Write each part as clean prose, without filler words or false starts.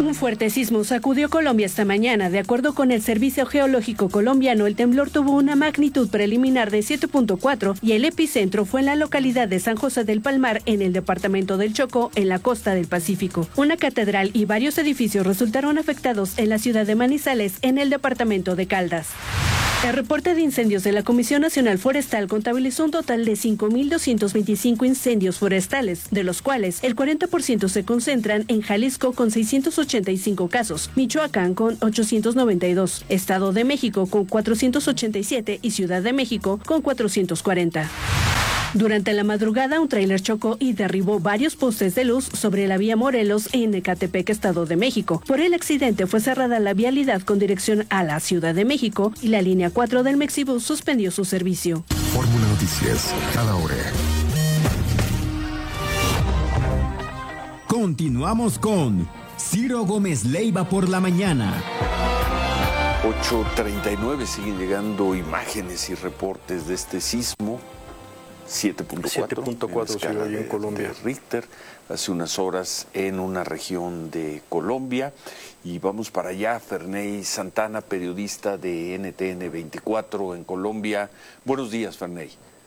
Un fuerte sismo sacudió Colombia esta mañana. De acuerdo con el Servicio Geológico Colombiano, el temblor tuvo una magnitud preliminar de 7.4 y el epicentro fue en la localidad de San José del Palmar, en el departamento del Chocó, en la costa del Pacífico. Una catedral y varios edificios resultaron afectados en la ciudad de Manizales, en el departamento de Caldas. El reporte de incendios de la Comisión Nacional Forestal contabilizó un total de 5.225 incendios forestales, de los cuales el 40% se concentran en Jalisco con 685 casos, Michoacán con 892, Estado de México con 487 y Ciudad de México con 440. Durante la madrugada, un tráiler chocó y derribó varios postes de luz sobre la vía Morelos en Ecatepec, Estado de México. Por el accidente fue cerrada la vialidad con dirección a la Ciudad de México y la línea 4 del Mexibus suspendió su servicio. Fórmula Noticias, cada hora. Continuamos con Ciro Gómez Leiva por la mañana. 8:39, siguen llegando imágenes y reportes de este sismo. 7.4 en Colombia. de Richter, hace unas horas en una región de Colombia. Y vamos para allá, Ferney Santana, periodista de NTN 24 en Colombia. Buenos días, Ferney.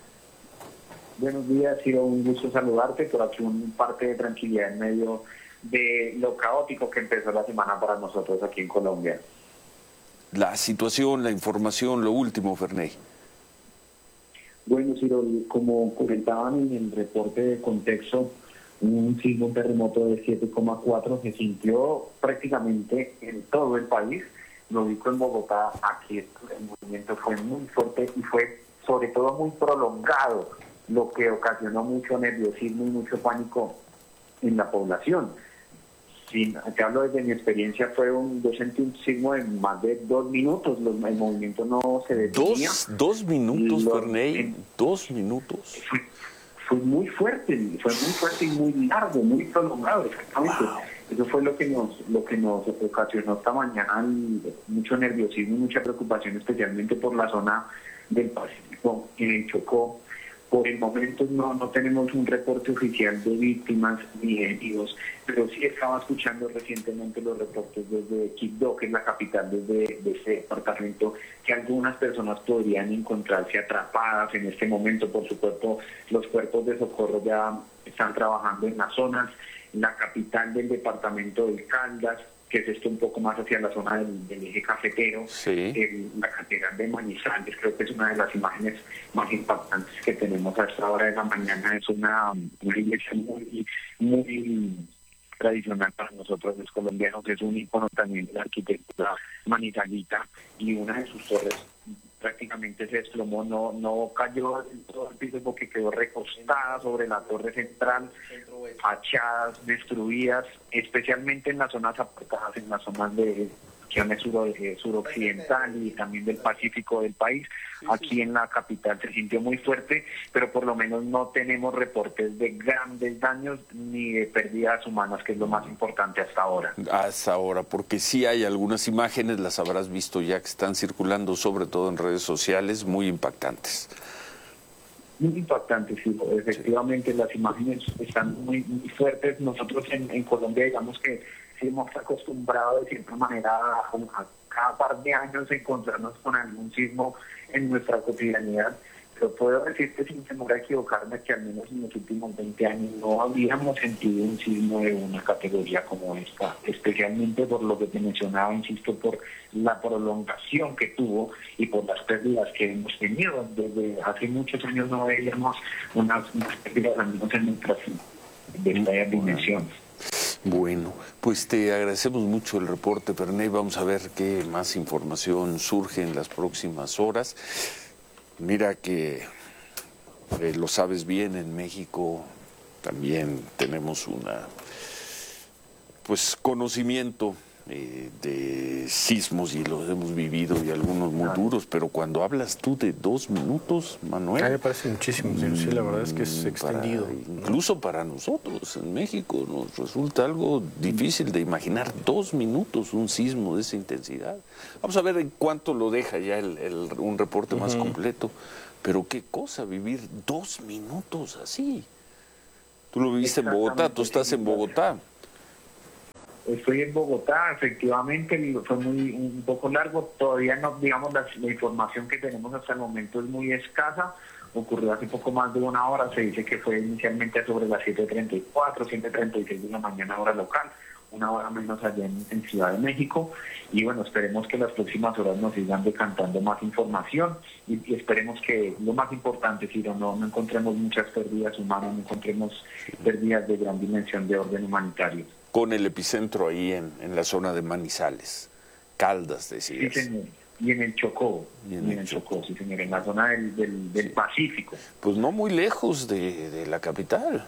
Buenos días, ha sido un gusto saludarte, por aquí un parte de tranquilidad en medio de lo caótico que empezó la semana para nosotros aquí en Colombia. La situación, la información, lo último, Ferney. Bueno, Ciro, como comentaban en el reporte de contexto, un sismo, un terremoto de 7,4 se sintió prácticamente en todo el país. Lo ubico en Bogotá, aquí el movimiento fue muy fuerte y fue sobre todo muy prolongado, lo que ocasionó mucho nerviosismo y mucho pánico en la población. Te hablo desde mi experiencia, yo sentí un sismo de más de 2 minutos, el movimiento no se detenía. ¿Dos minutos, Ferney? 2 minutos. Fue muy fuerte y muy largo, muy prolongado, exactamente. Wow. Eso fue lo que nos ocasionó esta mañana mucho nerviosismo y mucha preocupación, especialmente por la zona del Pacífico, en el Chocó. Por el momento no tenemos un reporte oficial de víctimas ni de heridos, pero sí estaba escuchando recientemente los reportes desde Quibdó, que es la capital de ese departamento, que algunas personas podrían encontrarse atrapadas en este momento. Por su cuerpo, los cuerpos de socorro ya están trabajando en las zonas. La capital del departamento de Caldas, que es esto un poco más hacia la zona del eje cafetero, sí. La catedral de Manizales, creo que es una de las imágenes más impactantes que tenemos a esta hora de la mañana. Es una iglesia muy tradicional para nosotros los colombianos, es un icono también de la arquitectura manizalita, y una de sus torres prácticamente se desplomó, no cayó en todo el piso porque quedó recostada sobre la torre central, fachadas destruidas, especialmente en las zonas apartadas, en las zonas de regiones suroccidental y también del Pacífico del país. Aquí en la capital se sintió muy fuerte, pero por lo menos no tenemos reportes de grandes daños ni de pérdidas humanas, que es lo más importante hasta ahora. Hasta ahora, porque sí hay algunas imágenes, las habrás visto ya, que están circulando sobre todo en redes sociales, muy impactantes. Muy impactantes, sí. Efectivamente, sí. Las imágenes están muy fuertes. Nosotros en Colombia, digamos que hemos acostumbrado de cierta manera a cada par de años encontrarnos con algún sismo en nuestra cotidianidad, pero puedo decirte sin temor a equivocarme que al menos en los últimos 20 años no habíamos sentido un sismo de una categoría como esta, especialmente por lo que te mencionaba, insisto, por la prolongación que tuvo y por las pérdidas que hemos tenido. Desde hace muchos años no veíamos unas pérdidas al menos en nuestras de estas dimensiones. Bueno, pues te agradecemos mucho el reporte, Ferney. Vamos a ver qué más información surge en las próximas horas. Mira que lo sabes bien, en México también tenemos conocimiento de sismos y los hemos vivido, y algunos muy duros, pero cuando hablas tú de 2 minutos, Manuel... A mí me parece muchísimo, sí, la verdad es que es extendido. Incluso para nosotros en México nos resulta algo difícil de imaginar 2 minutos un sismo de esa intensidad. Vamos a ver en cuánto lo deja ya un reporte más completo, pero qué cosa vivir 2 minutos así. Tú lo viviste en Bogotá, tú estás en Bogotá. Estoy en Bogotá, efectivamente, fue un poco largo, todavía no, digamos, la información que tenemos hasta el momento es muy escasa, ocurrió hace poco más de una hora, se dice que fue inicialmente sobre las 7:34, 7:36 de la mañana hora local, una hora menos allá en Ciudad de México, y bueno, esperemos que las próximas horas nos sigan decantando más información y esperemos que lo más importante, si no encontremos muchas pérdidas humanas, no encontremos pérdidas de gran dimensión de orden humanitario. Con el epicentro ahí en la zona de Manizales, Caldas, decías. Sí, señor. Y en el Chocó, sí, señor, en la zona del Pacífico. Pues no muy lejos de la capital.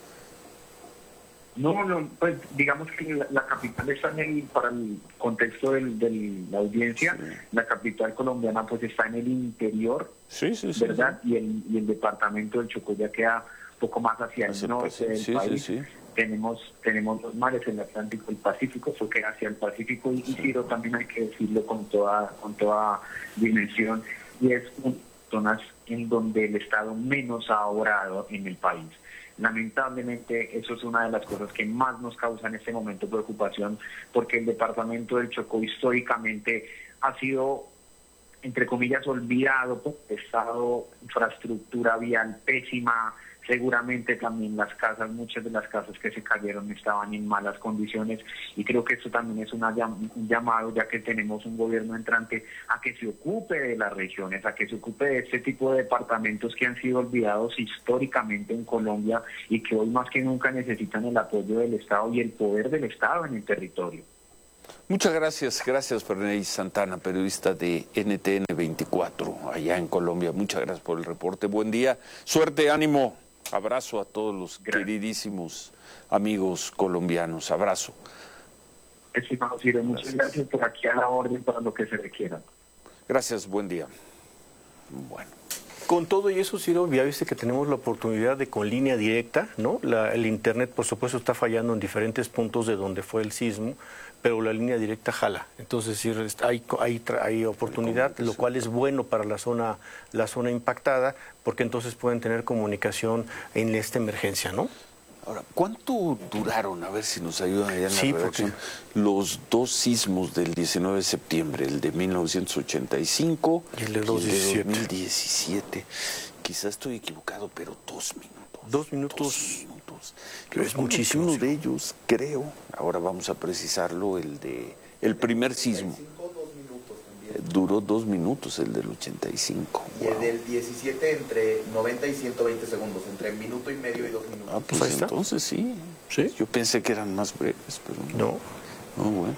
No, pues digamos que la capital está para el contexto de la audiencia, sí. La capital colombiana pues está en el interior, sí, ¿verdad? Sí. Y el departamento del Chocó ya queda un poco más hacia el norte del país. Sí. Tenemos los mares, el Atlántico y el Pacífico, eso queda hacia el Pacífico, y Ciro también hay que decirlo con toda dimensión, y es zonas en donde el Estado menos ha obrado en el país. Lamentablemente, eso es una de las cosas que más nos causa en este momento preocupación, porque el departamento del Chocó históricamente ha sido, entre comillas, olvidado por el Estado, infraestructura vial pésima. Seguramente también muchas de las casas que se cayeron estaban en malas condiciones, y creo que esto también es un llamado, ya que tenemos un gobierno entrante, a que se ocupe de las regiones, a que se ocupe de este tipo de departamentos que han sido olvidados históricamente en Colombia y que hoy más que nunca necesitan el apoyo del Estado y el poder del Estado en el territorio. Muchas gracias Ferney Santana, periodista de NTN 24 allá en Colombia. Muchas gracias por el reporte, buen día, suerte, ánimo. Abrazo a todos los queridísimos amigos colombianos. Abrazo. Estimado Ciro, muchas gracias por aquí a la orden para lo que se requiera. Gracias, buen día. Bueno. Con todo y eso, Ciro, ya viste que tenemos la oportunidad de con línea directa, ¿no? El internet, por supuesto, está fallando en diferentes puntos de donde fue el sismo, pero la línea directa jala. Entonces, sí, hay oportunidad, lo cual es bueno para la zona impactada, porque entonces pueden tener comunicación en esta emergencia, ¿no? Ahora, ¿cuánto duraron? A ver si nos ayudan allá en la redacción. Los dos sismos del 19 de septiembre, el de 1985 y el de 2017. Quizás estoy equivocado, pero 2 minutos. 2 minutos. 2 minutos. Es muchísimo. Uno de ellos, creo, ahora vamos a precisarlo, el primer sismo. Duró 2 minutos el del 85. Y el del 17 entre 90 y 120 segundos, entre minuto y medio y 2 minutos. Ah, pues entonces sí. Yo pensé que eran más breves, pero no. No, bueno.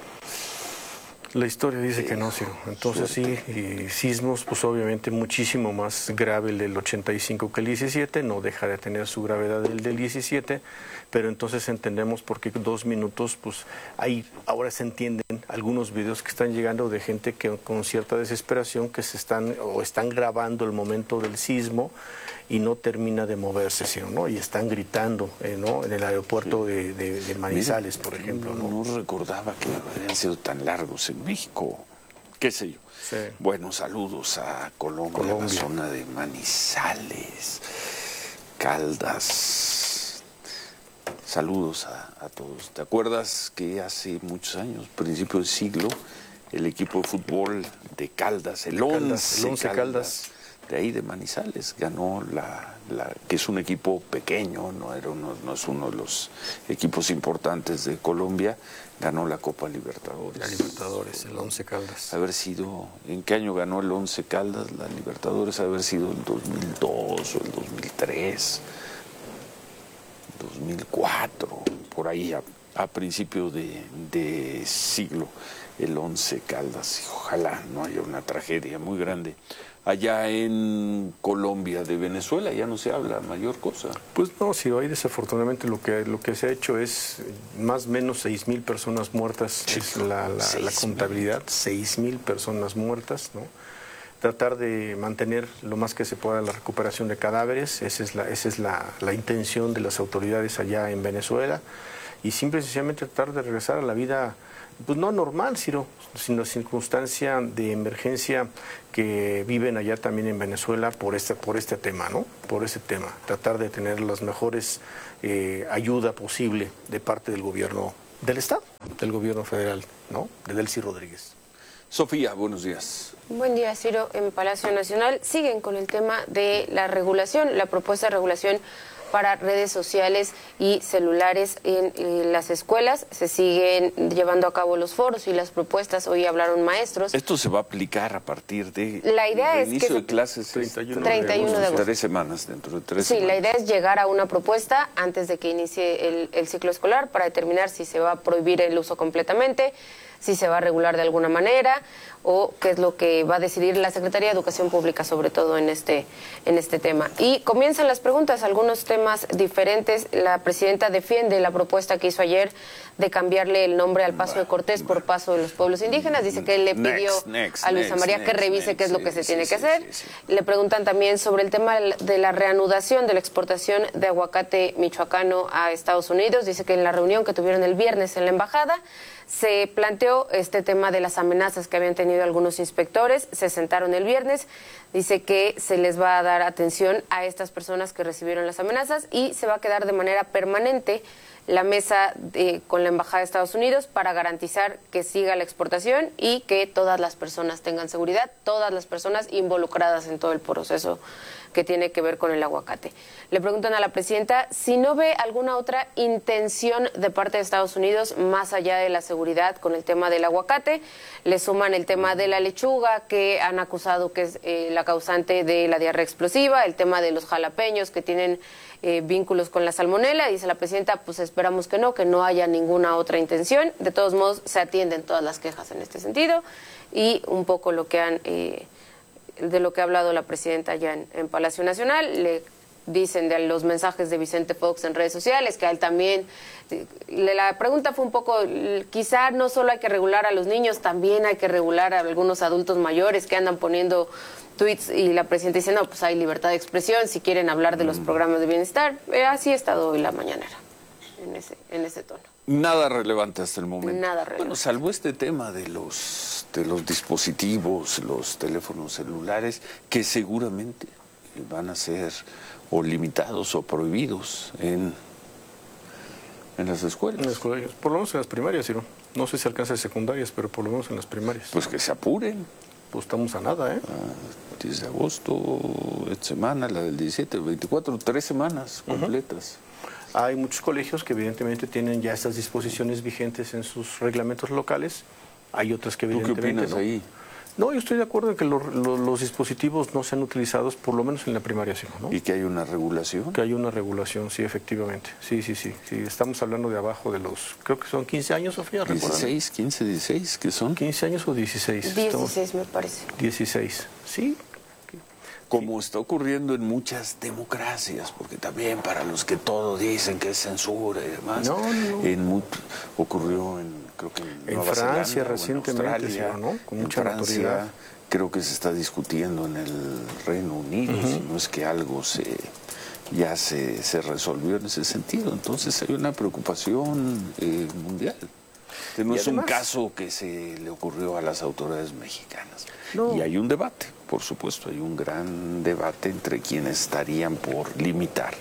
La historia dice que no, Ciro. Entonces suerte. Sí, y sismos, pues obviamente muchísimo más grave el del 85 que el 17, no deja de tener su gravedad el del 17, pero entonces entendemos por qué 2 minutos, pues ahora se entienden algunos videos que están llegando de gente que con cierta desesperación que están grabando el momento del sismo y no termina de moverse, ¿no? Y están gritando, ¿no? En el aeropuerto de Manizales, por ejemplo, ¿no? No recordaba que habían sido tan largos en México, qué sé yo. Sí. Bueno, saludos a Colombia, la zona de Manizales, Caldas. Saludos a todos. ¿Te acuerdas que hace muchos años, principio del siglo, el equipo de fútbol de Caldas, el 11 Caldas, de ahí de Manizales, ganó que es un equipo pequeño, no es uno de los equipos importantes de Colombia, ganó la Copa Libertadores. La Libertadores, el 11 Caldas. ¿En qué año ganó el 11 Caldas la Libertadores? Haber sido el 2002 o el 2003, 2004, por ahí a principios de siglo, el 11 Caldas. Ojalá no haya una tragedia muy grande. Allá en Colombia, de Venezuela, ya no se habla mayor cosa. Pues no, sí, hoy desafortunadamente lo que se ha hecho es más o menos 6,000 personas muertas, es la contabilidad, 6,000 personas muertas, ¿no? Tratar de mantener lo más que se pueda la recuperación de cadáveres, esa es la intención de las autoridades allá en Venezuela, y simple y sencillamente tratar de regresar a la vida, pues no normal, sino circunstancia de emergencia que viven allá también en Venezuela por este tema, ¿no? Por ese tema, tratar de tener las mejores ayuda posible de parte del gobierno del Estado. del gobierno federal, ¿no? De Delcy Rodríguez. Sofía, buenos días. Buen día, Ciro. En Palacio Nacional siguen con el tema de la regulación, la propuesta de regulación para redes sociales y celulares en las escuelas. Se siguen llevando a cabo los foros y las propuestas. Hoy hablaron maestros. Esto se va a aplicar a partir de la idea es inicio que de clases 31 de agosto. 3 semanas, dentro de 3 Sí, semanas. la idea es llegar a una propuesta antes de que inicie el ciclo escolar para determinar si se va a prohibir el uso completamente, si se va a regular de alguna manera o qué es lo que va a decidir la Secretaría de Educación Pública, sobre todo en este tema. Y comienzan las preguntas, algunos temas diferentes. La presidenta defiende la propuesta que hizo ayer de cambiarle el nombre al Paso de Cortés por Paso de los Pueblos Indígenas. Dice que él le pidió a Luisa María que revise qué es lo que se tiene que hacer. Le preguntan también sobre el tema de la reanudación de la exportación de aguacate michoacano a Estados Unidos. Dice que en la reunión que tuvieron el viernes en la embajada se planteó este tema de las amenazas que habían tenido algunos inspectores. Se sentaron el viernes. Dice que se les va a dar atención a estas personas que recibieron las amenazas y se va a quedar de manera permanente la mesa con la Embajada de Estados Unidos para garantizar que siga la exportación y que todas las personas tengan seguridad, todas las personas involucradas en todo el proceso que tiene que ver con el aguacate. Le preguntan a la presidenta si no ve alguna otra intención de parte de Estados Unidos más allá de la seguridad con el tema del aguacate. Le suman el tema de la lechuga, que han acusado que es la causante de la diarrea explosiva, el tema de los jalapeños que tienen vínculos con la salmonela. Dice la presidenta, pues esperamos que no haya ninguna otra intención. De todos modos, se atienden todas las quejas en este sentido y un poco lo que de lo que ha hablado la presidenta allá en Palacio Nacional. Le dicen de los mensajes de Vicente Fox en redes sociales, que a él también, la pregunta fue un poco, quizá no solo hay que regular a los niños, también hay que regular a algunos adultos mayores que andan poniendo tweets, y la presidenta dice, no, pues hay libertad de expresión, si quieren hablar de los programas de bienestar. Así ha estado hoy la mañanera, en ese tono. Nada relevante hasta el momento. Nada relevante. Bueno, salvo este tema de los dispositivos, los teléfonos celulares, que seguramente van a ser o limitados o prohibidos en las escuelas. En los colegios, por lo menos en las primarias, ¿sí? No sé si alcanza de secundarias, pero por lo menos en las primarias. Pues que se apuren. Pues estamos a nada, 10 de agosto, esta semana, la del 17, el 24, 3 semanas completas. Hay muchos colegios que evidentemente tienen ya estas disposiciones vigentes en sus reglamentos locales. Hay otras que evidentemente ¿Tú qué opinas no. ahí? No, yo estoy de acuerdo en que los dispositivos no sean utilizados, por lo menos en la primaria, sí, ¿no? ¿Y que hay una regulación? Que hay una regulación, sí, efectivamente. Sí. Estamos hablando de abajo de los, creo que son 15 años, Sofía, ¿recuerdan? 16, 15, 16, ¿qué son? 15 años o 16. 16 me parece. 16, sí. Como está ocurriendo en muchas democracias, porque también para los que todo dicen que es censura y demás, No. Ocurrió creo que en Nueva Francia Zelanda, recientemente, Australia, ¿no? Con en mucha Francia, notoriedad. creo que se está discutiendo en el Reino Unido, si no es que algo ya se resolvió en ese sentido. Entonces hay una preocupación mundial. Que no es un caso que se le ocurrió a las autoridades mexicanas. No. Y hay un debate, por supuesto, hay un gran debate entre quienes estarían por limitar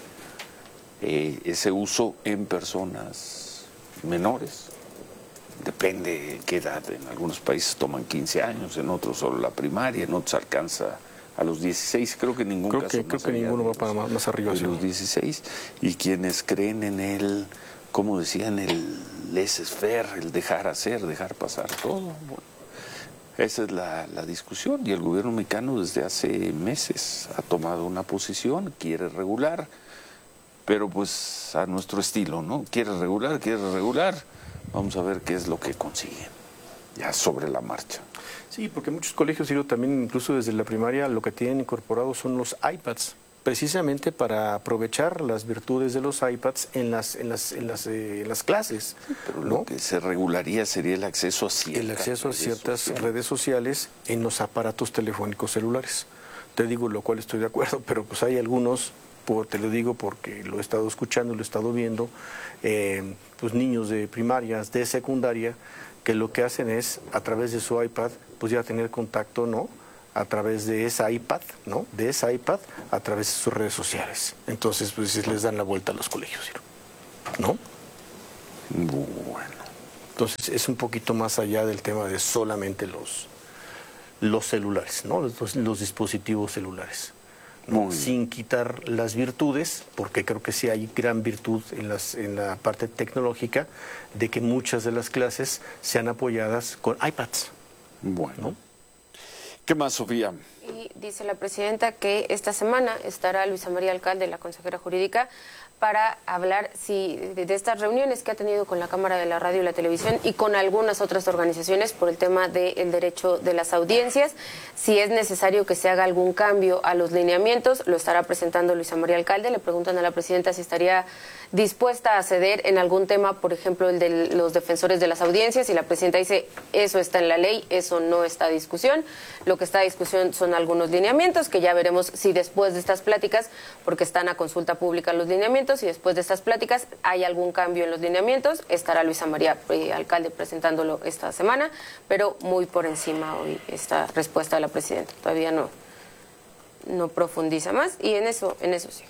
ese uso en personas menores. Depende qué edad. En algunos países toman 15 años, en otros solo la primaria, en otros alcanza a los 16. Creo que en ningún caso creo que ninguno va para más arriba. De los 16. Y quienes creen en el, como decían, el laissez-faire, el dejar hacer, dejar pasar todo. Bueno, esa es la discusión, y el gobierno mexicano desde hace meses ha tomado una posición, quiere regular, pero pues a nuestro estilo, ¿no? Quiere regular, vamos a ver qué es lo que consiguen, ya sobre la marcha. Sí, porque muchos colegios, también incluso desde la primaria, lo que tienen incorporados son los iPads, precisamente para aprovechar las virtudes de los iPads en las clases. Pero ¿no? lo que se regularía sería el acceso a ciertas redes sociales en los aparatos telefónicos celulares. Te digo, lo cual estoy de acuerdo, pero pues hay algunos, te lo digo porque lo he estado escuchando, lo he estado viendo, pues niños de primarias, de secundaria, que lo que hacen es, a través de su iPad, pues ya tener contacto, ¿no?, a través de esa iPad, ¿no?, a través de sus redes sociales. Entonces, pues les dan la vuelta a los colegios, ¿no? Bueno, Entonces es un poquito más allá del tema de solamente los celulares, ¿no? Los dispositivos celulares. ¿No? Sin quitar las virtudes, porque creo que sí hay gran virtud en la parte tecnológica de que muchas de las clases sean apoyadas con iPads. Bueno. ¿No? ¿Qué más, Sofía? Y dice la presidenta que esta semana estará Luisa María Alcalde, la consejera jurídica, para hablar de estas reuniones que ha tenido con la Cámara de la Radio y la Televisión y con algunas otras organizaciones por el tema del derecho de las audiencias. Si es necesario que se haga algún cambio a los lineamientos, lo estará presentando Luisa María Alcalde. Le preguntan a la presidenta si estaría dispuesta a ceder en algún tema, por ejemplo, el de los defensores de las audiencias, y la presidenta dice, eso está en la ley, eso no está a discusión. Lo que está a discusión son algunos lineamientos, que ya veremos si después de estas pláticas, porque están a consulta pública los lineamientos, y después de estas pláticas hay algún cambio en los lineamientos. Estará Luisa María Alcalde presentándolo esta semana, pero muy por encima hoy esta respuesta de la presidenta. Todavía no profundiza más, y en eso sí.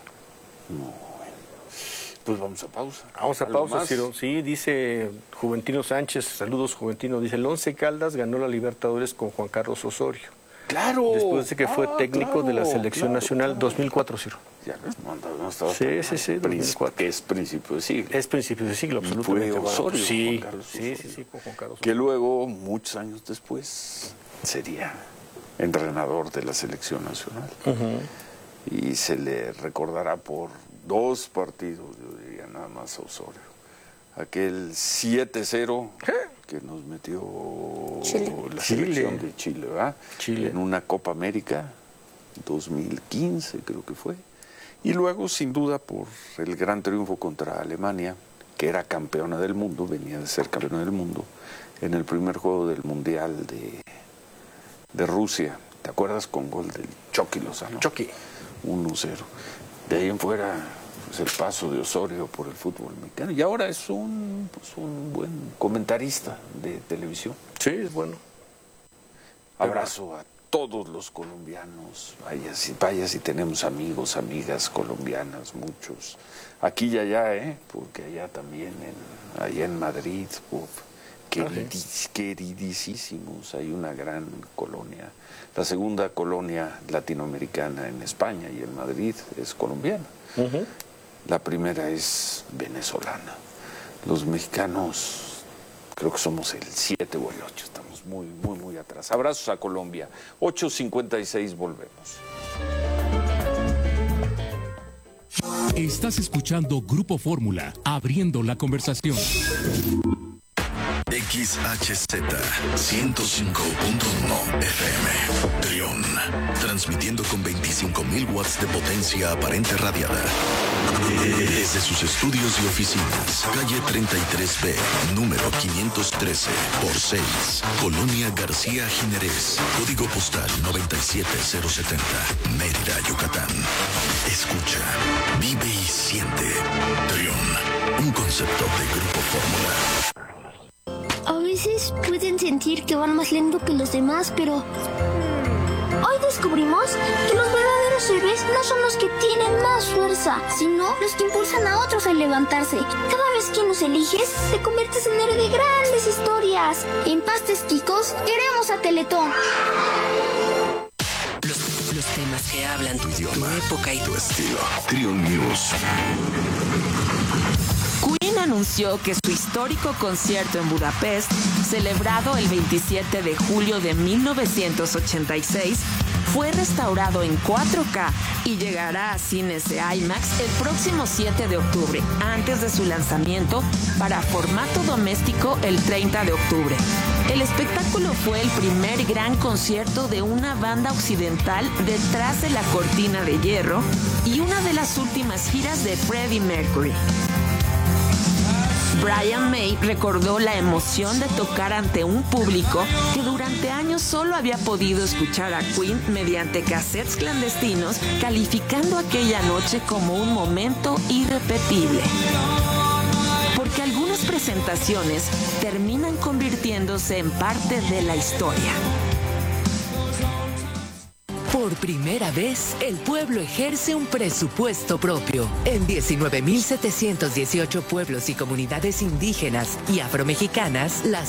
Pues vamos a pausa. Vamos a pausa, Ciro. Sí, dice Juventino Sánchez, saludos Juventino, dice, el Once Caldas ganó la Libertadores con Juan Carlos Osorio. ¡Claro! Después de que fue técnico de la Selección Nacional, 2004, Ciro. Ya no estaba sí, 2004. Que es principio de siglo. Es principio de siglo, absolutamente. Fue Osorio, sí, Juan Carlos Osorio. Sí, con Juan Carlos Osorio. Que luego, muchos años después, sería entrenador de la Selección Nacional. Y se le recordará por 2 partidos, yo diría nada más a Osorio. Aquel 7-0 que nos metió la selección de Chile, ¿verdad? En una Copa América 2015 creo que fue. Y luego, sin duda, por el gran triunfo contra Alemania, que era campeona del mundo, venía de ser campeona del mundo, en el primer juego del Mundial de Rusia. ¿Te acuerdas? Con gol del Chucky Lozano. Chucky. 1-0. De ahí en fuera, pues, el paso de Osorio por el fútbol mexicano. Y ahora es un buen comentarista de televisión. Sí, es bueno. Abrazo a todos los colombianos. Vaya si tenemos amigos, amigas colombianas, muchos. Aquí y allá, porque allá también, allá en Madrid, queridísimos. Hay una gran colonia. La segunda colonia latinoamericana en España y en Madrid es colombiana. La primera es venezolana. Los mexicanos creo que somos el 7 o el 8. Estamos muy atrás. Abrazos a Colombia. 8:56, volvemos. Estás escuchando Grupo Fórmula, abriendo la conversación. XHZ 105.1 FM Trión, transmitiendo con 25.000 watts de potencia aparente radiada desde sus estudios y oficinas, calle 33B, número 513 por 6, Colonia García Jiménez, código postal 97070, Mérida, Yucatán. Escucha, vive y siente. Trión, un concepto de Grupo Fórmula. A veces pueden sentir que van más lento que los demás, pero hoy descubrimos que los verdaderos héroes no son los que tienen más fuerza, sino los que impulsan a otros a levantarse. Cada vez que nos eliges, te conviertes en héroe de grandes historias. En Pastes Quicos queremos a Teletón. Los temas que hablan tu idioma, tu época y tu estilo. Trión News. Queen anunció que su histórico concierto en Budapest, celebrado el 27 de julio de 1986, fue restaurado en 4K y llegará a cines de IMAX el próximo 7 de octubre, antes de su lanzamiento para formato doméstico el 30 de octubre. El espectáculo fue el primer gran concierto de una banda occidental detrás de la cortina de hierro y una de las últimas giras de Freddie Mercury. Brian May recordó la emoción de tocar ante un público que durante años solo había podido escuchar a Queen mediante cassettes clandestinos, calificando aquella noche como un momento irrepetible. Porque algunas presentaciones terminan convirtiéndose en parte de la historia. Por primera vez, el pueblo ejerce un presupuesto propio. En 19.718 pueblos y comunidades indígenas y afromexicanas, las